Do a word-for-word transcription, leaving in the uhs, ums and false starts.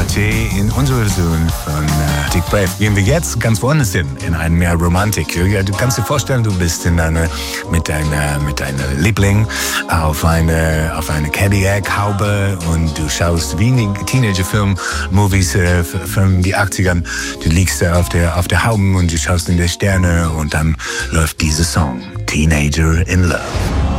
T in unserer Version von äh, Dick Brave. Gehen wir jetzt ganz woanders hin, in eine mehr Romantik. Du kannst dir vorstellen, du bist in eine, mit deiner mit deiner Liebling auf eine auf eine Cadillac-Haube und du schaust wie in Teenager-Film-Movies äh, von den achtzigern. Du liegst auf der auf der Haube und du schaust in die Sterne und dann läuft dieser Song, Teenager in Love.